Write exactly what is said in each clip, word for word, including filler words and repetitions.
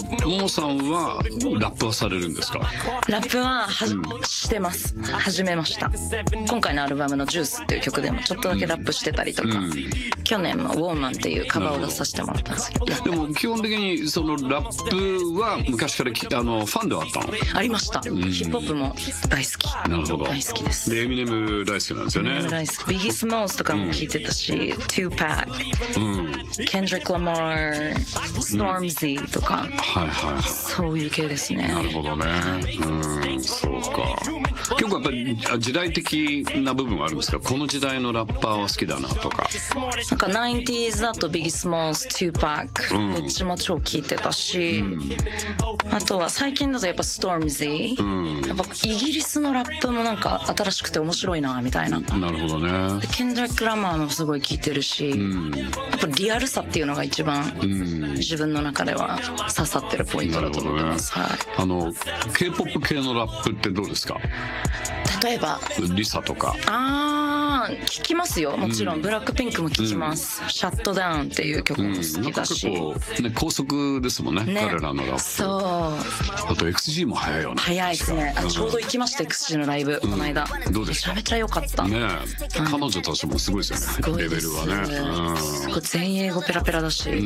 ももさんはラップはされるんですか？ ラップはは、うん、してます。始めました。今回のアルバムのジュースっていう曲でもちょっとだけラップしてたりとか、うん、去年もウォーマンっていうカバーを出させてもらったんですけど。 でも基本的にそのラップは昔からあのファンではあったの？ ありました。うん、ヒップホップも大好き。 なるほど。 大好きです。 でエミネム大好きなんですよね。エミネム大好き。ビギー・スモールとかも聴いてたし、うん、トゥーパック、ケンドリック・ラマー、ストームズとか、はいはい、 そういう系ですね。 なるほどね。うん、そうか。結構やっぱり時代的な部分はあるんですか？この時代のラッパーは好きだなとか。 なんかナインティーズだとビギー・スモール、トゥーパック、うん、どっちも超聴いてたし、うん、あとは最近だとやっぱストームズ、うん、やっぱイギリスのラップもなんか新しくて面白いなみたいな。 なるほどね。 でケンドリック・ラマーもすごい聴いてるし、うん、やっぱリアルさっていうのが一番、うん、自分の中では刺さってるポイントだと思います。 ね、はい、あの K-ポップ 系のラップってどうですか？ 例えばリサとか。 あー、聞きますよ。もちろん、うん、ブラックピンクも聞きます、うん、シャットダウンっていう曲も好きだし、うん、 なんか結構、ね、高速ですもん ね, ね彼らのラップ。 そう、 あと エックスジー も早いよね。 早いですね。あ、ちょうど行きました エックスジー のライブ、うん、この間。 どうですか？ めちゃめちゃ良かったね、 うん、彼女たちもすごいですよね。すごいレベルはね、うん、 すごい全英語ペラペラだし、うん、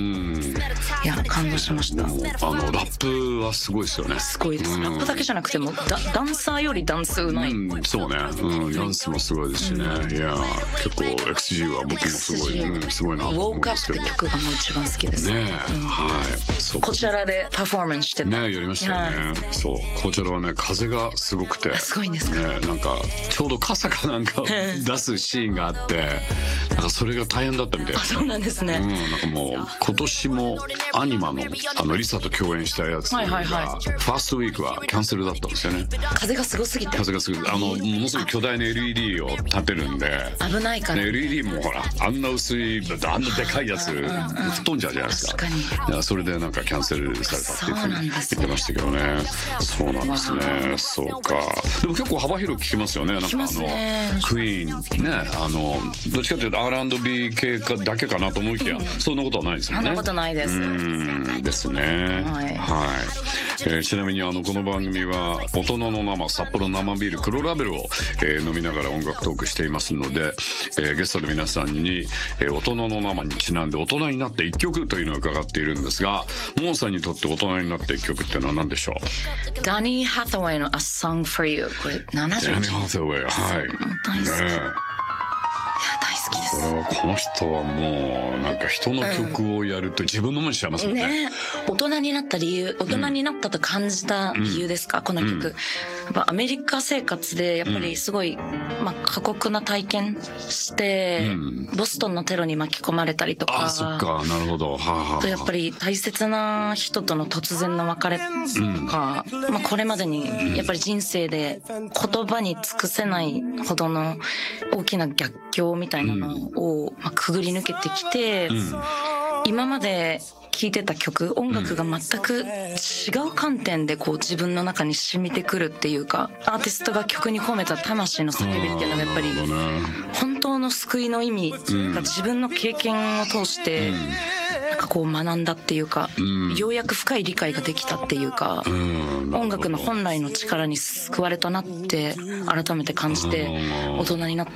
いや感動しました。 あのラップはすごいですよね。 すごいです、うん、ラップだけじゃなくてもダダンサーよりダンスうまい、 うん、そうね、うん、ダンスもすごいですしね、うん、いや結構 エックスジー は僕もすごい、うん、すごいなと思うんですけど。 ウォークアップって曲がもう一番好きですね。 ね、うん、はい。そうこちらでパフォーマンスしてたね、やりましたよね、はい、そうこちらはね風がすごくてすごいんですか、 ね、なんかちょうど傘かなんかを出すシーンがあってなんかそれが大変だったみたいな。 あ、そうなんですね、 うん、なんかもう今年もアニマのあのリサと共演したやつが、はいはいはい、ファーストウィークはキャンセルだったんですよね。 風がすごすぎて風がすごいあのものすごい巨大な エルイーディー を立てるんで危ないから、 ね、エルイーディー もほらあんな薄いあんなでかいやつ吹っ飛んじゃうじゃないですか。 確かに。 いやそれでなんかキャンセルされたっていうふうに言ってましたけどね。そうなんですね。そうか。でも結構幅広く聞きますよね。なんかあのクイーンね、あのどっちかというと アールアンドビー 系かだけかなと思いきや、うん、そんなことはないですよね。 そんなことないです。 うんですね。はい。はい、えー、ちなみにあのこの番組は大人の生札幌生ビール黒ラベルを、えー、飲みながら音楽トークしていますので、えー、ゲストの皆さんに、えー、大人の生にちなんで大人になって一曲というのを伺っているんですが、モンさんにとって大人になって一曲っていうのは何でしょう？ ダニー・ハサウェイの A Song for You。 これななじゅうダニー・ハサウェイ、はい、 大好き、ね、大好きです。 これはこの人はもうなんか人の曲をやると自分のものにしちゃいますもんね。 うん、ね、大人になった理由、大人になったと感じた理由ですか、うん、この曲、うん、やっぱアメリカ生活でやっぱりすごい、うん、まあ、過酷な体験して、うん、ボストンのテロに巻き込まれたりとか、 あ、そっか、なるほど、はあはあ、 あとやっぱり大切な人との突然の別れとか、うん、まあ、これまでにやっぱり人生で言葉に尽くせないほどの大きな逆境みたいなのを、まあ、くぐり抜けてきて、うん、今まで聴いてた曲、音楽が全く違う観点でこう自分の中に染みてくるっていうか、アーティストが曲に込めた魂の叫びっていうのがやっぱり本当の救いの意味が自分の経験を通してなんかこう学んだっていうか、ようやく深い理解ができたっていうか、音楽の本来の力に救われたなって改めて感じて大人になっ